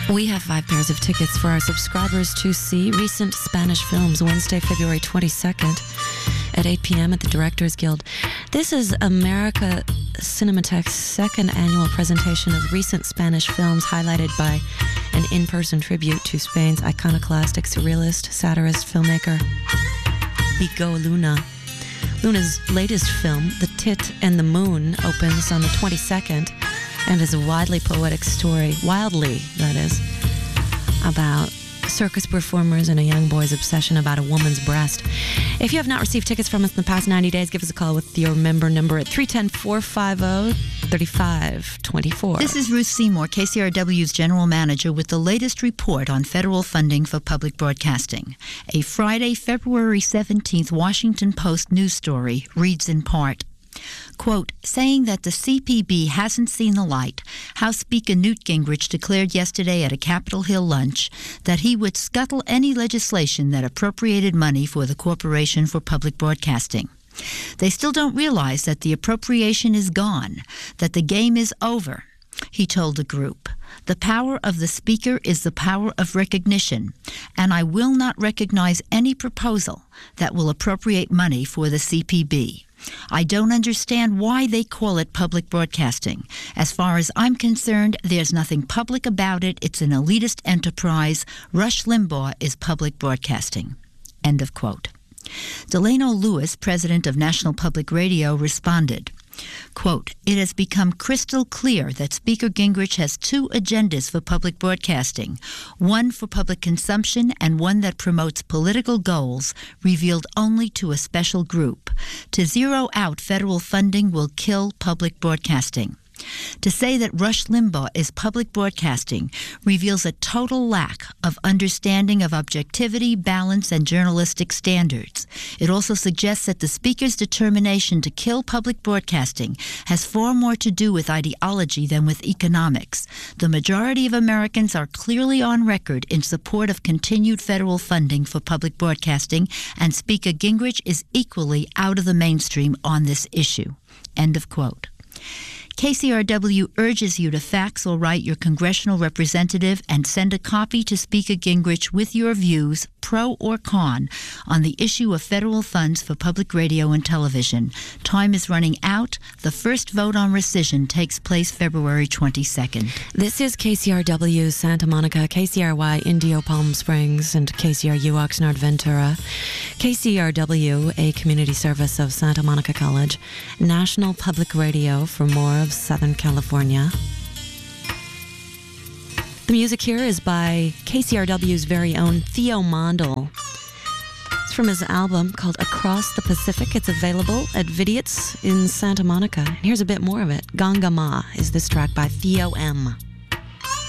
We have 5 pairs of tickets for our subscribers to see recent Spanish films Wednesday, February 22nd at 8 p.m. at the Directors Guild. This is America Cinematech's second annual presentation of recent Spanish films, highlighted by an in-person tribute to Spain's iconoclastic surrealist satirist filmmaker Bigo Luna. Luna's latest film, The Tit and the Moon, opens on the 22nd and is a wildly poetic story, that is, about circus performers and a young boy's obsession about a woman's breast. If you have not received tickets from us in the past 90 days, give us a call with your member number at 310-450-3524. This is Ruth Seymour, KCRW's General Manager, with the latest report on federal funding for public broadcasting. A Friday, February 17th Washington Post news story reads in part, quote, saying that the CPB hasn't seen the light, House Speaker Newt Gingrich declared yesterday at a Capitol Hill lunch that he would scuttle any legislation that appropriated money for the Corporation for Public Broadcasting. They still don't realize that the appropriation is gone, that the game is over, he told the group. The power of the Speaker is the power of recognition, and I will not recognize any proposal that will appropriate money for the CPB. I don't understand why they call it public broadcasting. As far as I'm concerned, there's nothing public about it. It's an elitist enterprise. Rush Limbaugh is public broadcasting. End of quote. Delano Lewis, president of National Public Radio, responded, quote, it has become crystal clear that Speaker Gingrich has 2 agendas for public broadcasting, one for public consumption and one that promotes political goals revealed only to a special group. To zero out federal funding will kill public broadcasting. To say that Rush Limbaugh is public broadcasting reveals a total lack of understanding of objectivity, balance, and journalistic standards. It also suggests that the Speaker's determination to kill public broadcasting has far more to do with ideology than with economics. The majority of Americans are clearly on record in support of continued federal funding for public broadcasting, and Speaker Gingrich is equally out of the mainstream on this issue. End of quote. KCRW urges you to fax or write your congressional representative and send a copy to Speaker Gingrich with your views, pro or con, on the issue of federal funds for public radio and television. Time is running out. The first vote on rescission takes place February 22nd. This is KCRW Santa Monica, KCRY Indio Palm Springs, and KCRU Oxnard Ventura. KCRW, a community service of Santa Monica College, National Public Radio for more of Southern California. The music here is by KCRW's very own Theo Mondel. It's from his album called Across the Pacific. It's available at Vidiots in Santa Monica. Here's a bit more of it. Ganga Ma is this track by Theo M.